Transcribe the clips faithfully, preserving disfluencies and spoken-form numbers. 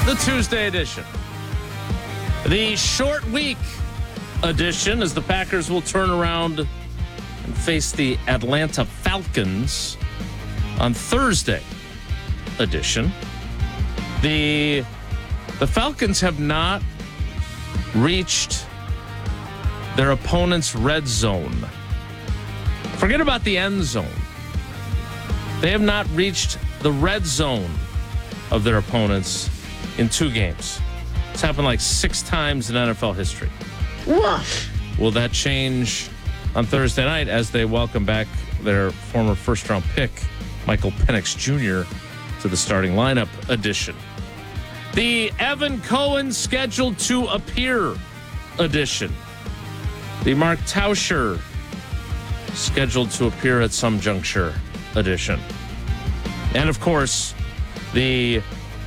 the Tuesday edition. The short week edition, as the Packers will turn around and face the Atlanta Falcons on Thursday edition. The, the Falcons have not reached their opponent's red zone. Forget about the end zone. They have not reached the red zone of their opponents in two games. It's happened like six times in N F L history. Woof. Will that change on Thursday night as they welcome back their former first-round pick, Michael Penix Junior, to the starting lineup edition? The Evan Cohen scheduled to appear edition. The Mark Tauscher scheduled to appear at some juncture edition. And, of course, the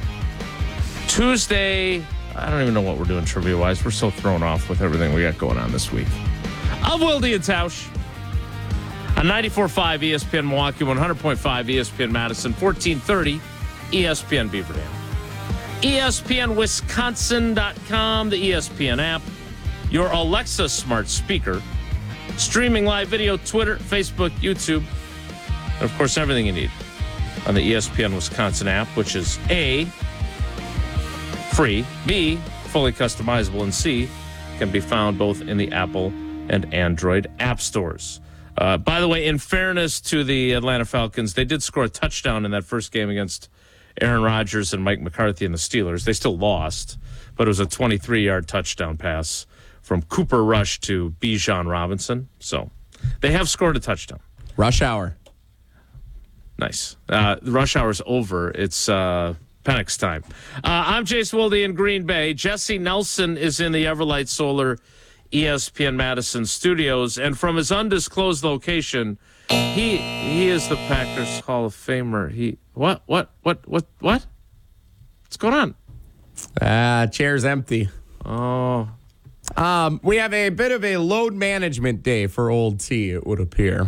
Tuesday, I don't even know what we're doing trivia-wise. We're so thrown off with everything we got going on this week. Of Wilde and Tausch on ninety-four point five E S P N Milwaukee, one hundred point five E S P N Madison, fourteen thirty E S P N Beaver Dam. E S P N Wisconsin dot com, the E S P N app, your Alexa smart speaker, streaming live video, Twitter, Facebook, YouTube, and, of course, everything you need on the E S P N Wisconsin app, which is A, free, B, fully customizable, and C, can be found both in the Apple and Android app stores. Uh, by the way, in fairness to the Atlanta Falcons, they did score a touchdown in that first game against Aaron Rodgers and Mike McCarthy and the Steelers. They still lost, but it was a twenty-three-yard touchdown pass from Cooper Rush to Bijan Robinson. So they have scored a touchdown. Rush hour. Nice. Uh, the rush hour's over. It's uh, Penix time. Uh, I'm Jason Wilde in Green Bay. Jesse Nelson is in the Everlight Solar E S P N Madison studios, and from his undisclosed location, he he is the Packers Hall of Famer. He what what what what what? What's going on? Ah, chair's empty. Oh, um, we have a bit of a load management day for Old T. It would appear.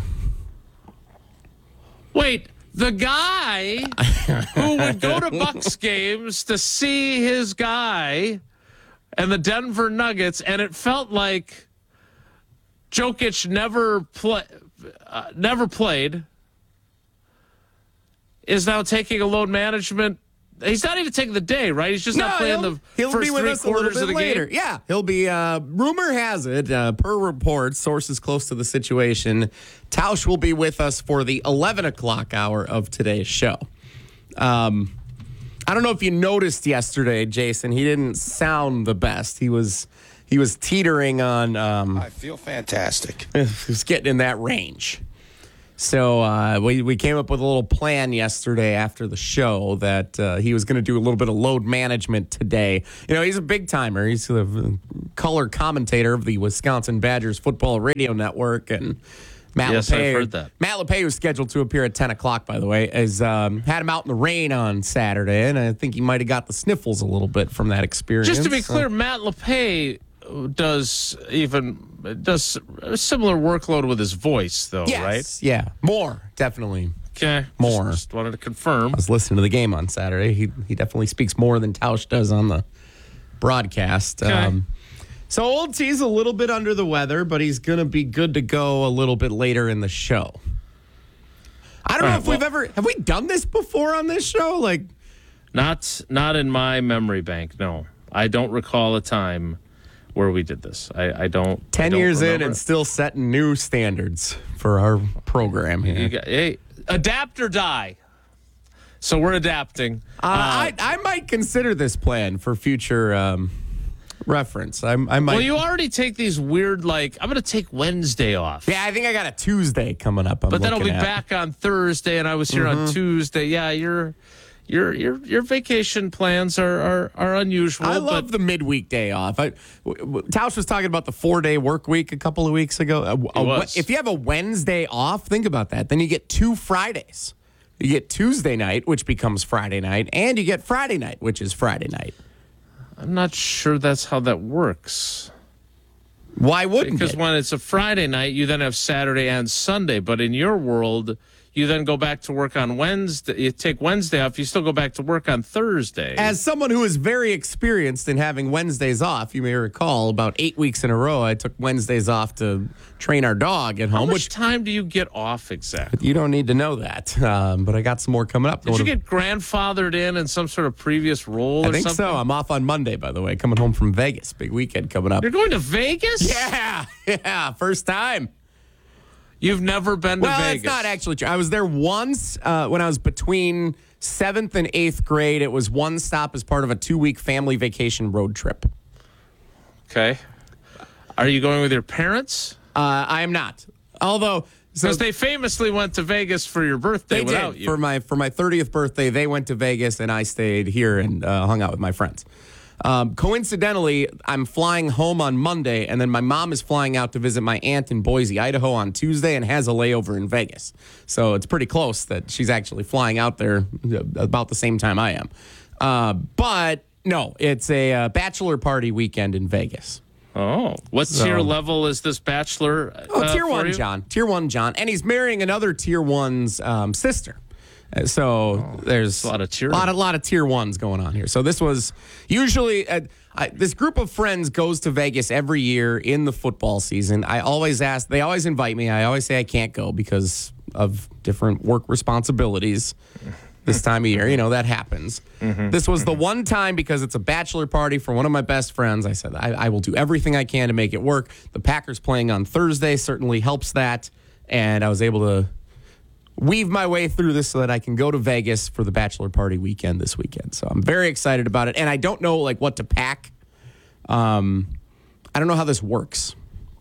Wait. The guy who would go to Bucs games to see his guy and the Denver Nuggets, and it felt like Jokic never play, uh, never played, is now taking a load management. He's not even taking the day, right? He's just no, not playing he'll, the he'll first be with three us quarters a of the later. game. Yeah, he'll be. Uh, rumor has it, uh, per reports, sources close to the situation, Tausch will be with us for the eleven o'clock hour of today's show. Um, I don't know if you noticed yesterday, Jason. He didn't sound the best. He was he was teetering on. Um, I feel fantastic. He was getting in that range. So uh, we, we came up with a little plan yesterday after the show that uh, he was going to do a little bit of load management today. You know, he's a big timer. He's the color commentator of the Wisconsin Badgers Football Radio Network. And Matt yes, LePay, I've heard that. Matt LePay, who's scheduled to appear at ten o'clock, by the way, has um, had him out in the rain on Saturday. And I think he might have got the sniffles a little bit from that experience. Just to be clear, Matt LePay does even does a similar workload with his voice, though, yes, right? Yeah, more, definitely. Okay. More. Just, just wanted to confirm. I was listening to the game on Saturday. He he definitely speaks more than Tausch does on the broadcast. Okay. Um, so Old T's a little bit under the weather, but he's going to be good to go a little bit later in the show. I don't All know right, if well, we've ever have we done this before on this show. Like, Not not in my memory bank. No, I don't recall a time where we did this. I, I don't. ten I don't years in remember. and still setting new standards for our program here. You got, hey, adapt or die. So we're adapting. Uh, I I might consider this plan for future um, reference. I, I might. Well, you already take these weird, like, I'm going to take Wednesday off. Yeah, I think I got a Tuesday coming up. I'm But then I'll be looking at. back on Thursday, and I was here Mm-hmm. on Tuesday. Yeah, your your your your vacation plans are are, are unusual. I but love the midweek day off. I, w- w- Tausch was talking about the four-day work week a couple of weeks ago. A- a- was. If you have a Wednesday off, think about that. Then you get two Fridays. You get Tuesday night, which becomes Friday night, and you get Friday night, which is Friday night. I'm not sure that's how that works. Why wouldn't Because it? when it's a Friday night, you then have Saturday and Sunday. But in your world, You then go back to work on Wednesday. You take Wednesday off. You still go back to work on Thursday. As someone who is very experienced in having Wednesdays off, you may recall about eight weeks in a row, I took Wednesdays off to train our dog at How home. much Which time do you get off exactly? you don't need to know that, um, but I got some more coming up. Did you get grandfathered in in some sort of previous role I or think something? so. I'm off on Monday, by the way, coming home from Vegas. Big weekend coming up. You're going to Vegas? Yeah, yeah, first time. You've never been to Well, Vegas? it's not actually true. I was there once uh, when I was between seventh and eighth grade. It was one stop as part of a two-week family vacation road trip. Okay. Are you going with your parents? Uh, I am not. Although, so Because they famously went to Vegas for your birthday they without did. you. For my for my thirtieth birthday, they went to Vegas and I stayed here and uh, hung out with my friends. Um, coincidentally, I'm flying home on Monday, and then my mom is flying out to visit my aunt in Boise, Idaho on Tuesday and has a layover in Vegas. So it's pretty close that she's actually flying out there about the same time I am. Uh, but no, it's a uh, bachelor party weekend in Vegas. Oh. What So- tier level is this bachelor? Oh, uh, tier for one, you? John. Tier one, John. And he's marrying another tier one's um, sister. Uh, So there's a lot of tier- lot, a lot of tier ones going on here. So this was usually uh, I, this group of friends goes to Vegas every year in the football season. I always ask, they always invite me. I always say I can't go because of different work responsibilities. This time of year, you know, that happens. Mm-hmm. This was the one time because it's a bachelor party for one of my best friends. I said, I, I will do everything I can to make it work. The Packers playing on Thursday certainly helps that. And I was able to weave my way through this so that I can go to Vegas for the bachelor party weekend this weekend. So I'm very excited about it. And I don't know like what to pack. Um, I don't know how this works.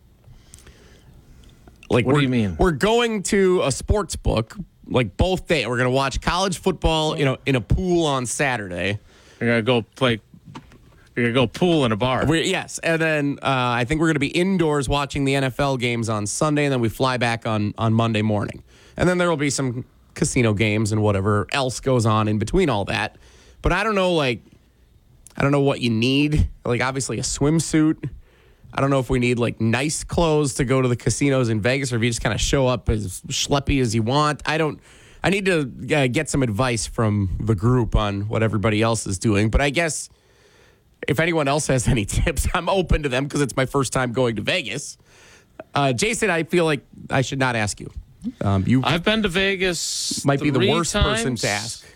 Like, What do we're- you mean? We're going to a sports book like both days. We're going to watch college football, you know, in a pool on Saturday. You're going to go play. You're going to go pool in a bar. We're, yes, and then uh, I think we're going to be indoors watching the N F L games on Sunday, and then we fly back on on Monday morning. And then there will be some casino games and whatever else goes on in between all that. But I don't know, like, I don't know what you need. Like, obviously, a swimsuit. I don't know if we need, like, nice clothes to go to the casinos in Vegas, or if you just kind of show up as schleppy as you want. I don't. I need to uh, get some advice from the group on what everybody else is doing. But I guess if anyone else has any tips, I'm open to them because it's my first time going to Vegas. Uh, Jason, I feel like I should not ask you. Um, you I've been to Vegas. might be the three worst times. person to ask.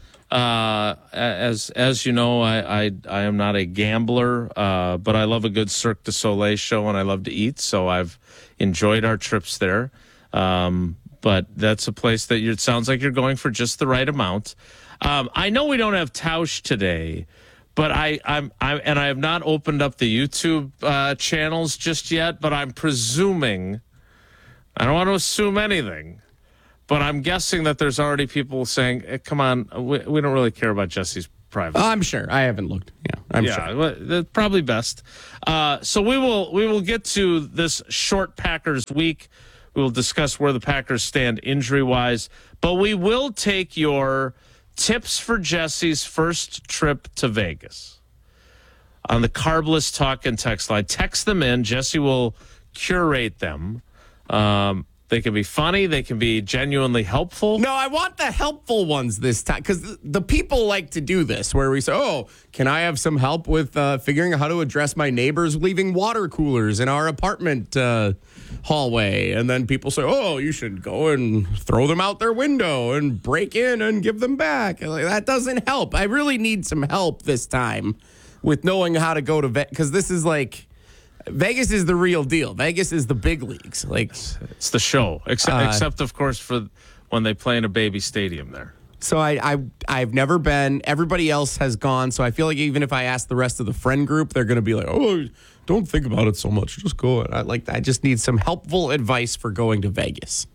Uh, as as you know, I I, I am not a gambler, uh, but I love a good Cirque du Soleil show, and I love to eat. So I've enjoyed our trips there. Um, but that's a place that you, it sounds like you're going for just the right amount. Um, I know we don't have Tausch today, but I I'm I and I have not opened up the YouTube uh, channels just yet. But I'm presuming, I don't want to assume anything. But I'm guessing that there's already people saying, hey, come on, we, we don't really care about Jesse's privacy. I'm sure. I haven't looked. Yeah, I'm yeah, sure. well, that's probably best. Uh, so we will we will get to this short Packers week. We will discuss where the Packers stand injury-wise. But we will take your tips for Jesse's first trip to Vegas on the Carbless Talk and Text line. Text them in. Jesse will curate them. Um They can be funny. They can be genuinely helpful. No, I want the helpful ones this time because the, the people like to do this where we say, oh, can I have some help with uh, figuring out how to address my neighbors leaving water coolers in our apartment uh, hallway? And then people say, oh, you should go and throw them out their window and break in and give them back. And like, that doesn't help. I really need some help this time with knowing how to go to vet because this is like, Vegas is the real deal. Vegas is the big leagues. Like It's the show, except, Uh, except of course, for when they play in a baby stadium there. So I, I, I've never been. Everybody else has gone. So I feel like even if I ask the rest of the friend group, they're going to be like, "Oh, don't think about it so much. Just go." I like. I just need some helpful advice for going to Vegas.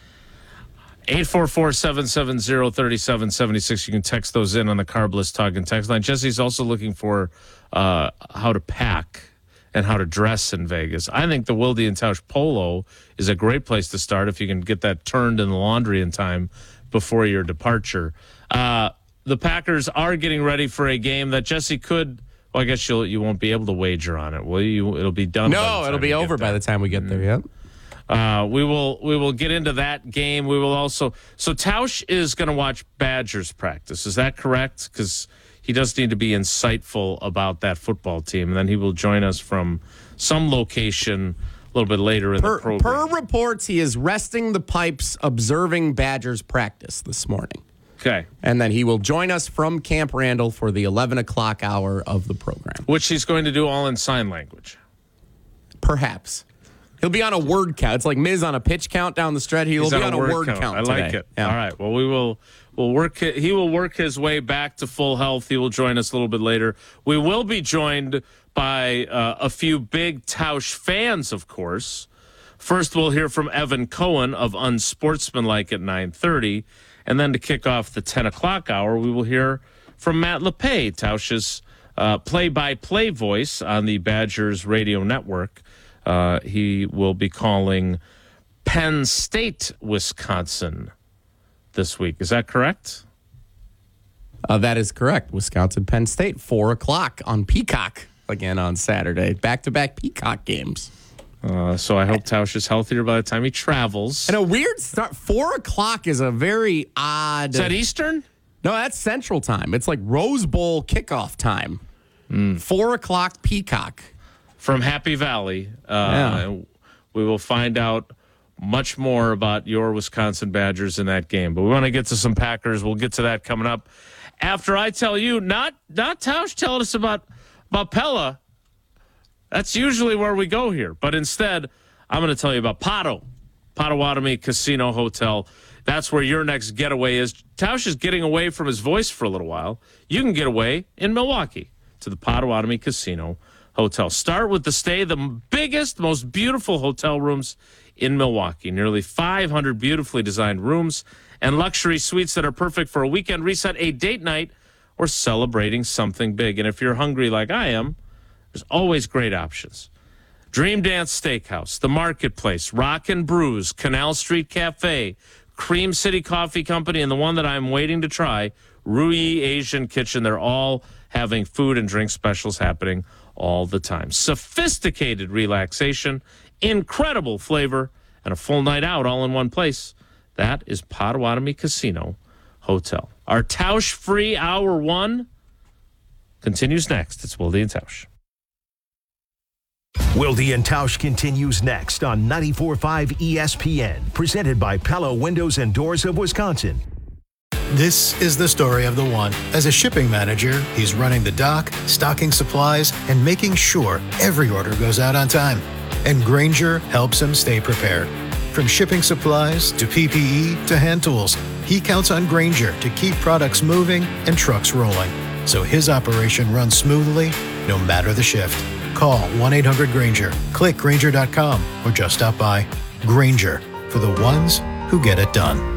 eight four four, seven seven zero, three seven seven six. You can text those in on the Carbless Talk and Text line. Jesse's also looking for uh, how to pack and how to dress in Vegas. I think the Wilde and Tausch Polo is a great place to start if you can get that turned in the laundry in time before your departure. Uh, the Packers are getting ready for a game that Jesse could, well, I guess you'll, you won't be able to wager on it, will you? It'll be done. by the No, time it'll be you get over by there. the time we get there. Yep. Uh, we will we will get into that game. We will also so Tausch is going to watch Badgers practice. Is that correct? Because he does need to be insightful about that football team, and then he will join us from some location a little bit later in per, the program. Per reports, he is resting the pipes, observing Badgers practice this morning. Okay, and then he will join us from Camp Randall for the eleven o'clock hour of the program, which he's going to do all in sign language. Perhaps. He'll be on a word count. It's like Miz on a pitch count down the stretch. He'll He's be on on a a word word count. count. I like today. it. Yeah. All right. Well, we will we'll work. He will work his way back to full health. He will join us a little bit later. We will be joined by uh, a few big Tausch fans, of course. First, we'll hear from Evan Cohen of Unsportsmanlike at nine thirty, and then to kick off the ten o'clock hour, we will hear from Matt LePay, Tausch's uh, play-by-play voice on the Badgers radio network. Uh, he will be calling Penn State, Wisconsin this week. Is that correct? Uh, that is correct. Wisconsin, Penn State, four o'clock on Peacock again on Saturday. Back-to-back Peacock games. Uh, so I hope Tausch is healthier by the time he travels. And a weird start. Four o'clock is a very odd. Is that Eastern? No, that's Central Time. It's like Rose Bowl kickoff time. Mm. Four o'clock Peacock. From Happy Valley. Uh, yeah. We will find out much more about your Wisconsin Badgers in that game. But we want to get to some Packers. We'll get to that coming up after I tell you, not not Tausch telling us about, about Pella. That's usually where we go here. But instead, I'm going to tell you about Pato, Potawatomi Casino Hotel. That's where your next getaway is. Tausch is getting away from his voice for a little while. You can get away in Milwaukee to the Potawatomi Casino Hotel. Start with the stay, the biggest, most beautiful hotel rooms in Milwaukee. Nearly five hundred beautifully designed rooms and luxury suites that are perfect for a weekend reset, a date night, or celebrating something big. And if you're hungry like I am, there's always great options. Dream Dance Steakhouse, The Marketplace, Rock and Brews, Canal Street Cafe, Cream City Coffee Company, and the one that I'm waiting to try, Rui Asian Kitchen. They're all having food and drink specials happening all the time. Sophisticated relaxation, incredible flavor, and a full night out all in one place. That is Potawatomi Casino Hotel. Our Tausch free hour one continues next. It's Wilde and Tausch. Wilde and Tausch continues next on ninety-four point five E S P N, presented by Pella Windows and Doors of Wisconsin. This is the story of the one. As a shipping manager, he's running the dock, stocking supplies, and making sure every order goes out on time. And Grainger helps him stay prepared. From shipping supplies to P P E to hand tools, he counts on Grainger to keep products moving and trucks rolling, so his operation runs smoothly no matter the shift. Call one eight hundred Grainger, click Grainger dot com, or just stop by. Grainger, for the ones who get it done.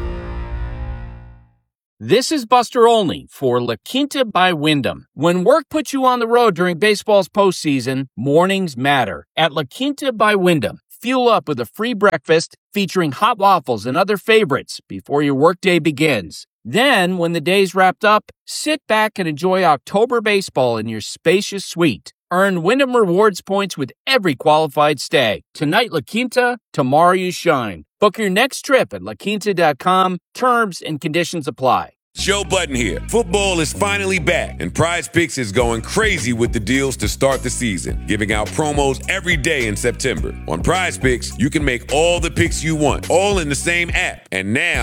This is Buster Olney for La Quinta by Wyndham. When work puts you on the road during baseball's postseason, mornings matter. At La Quinta by Wyndham, fuel up with a free breakfast featuring hot waffles and other favorites before your workday begins. Then, when the day's wrapped up, sit back and enjoy October baseball in your spacious suite. Earn Wyndham Rewards points with every qualified stay. Tonight, La Quinta, tomorrow you shine. Book your next trip at la quinta dot com. Terms and conditions apply. Joe Budden here. Football is finally back, and Prize Picks is going crazy with the deals to start the season, giving out promos every day in September. On Prize Picks, you can make all the picks you want, all in the same app. And now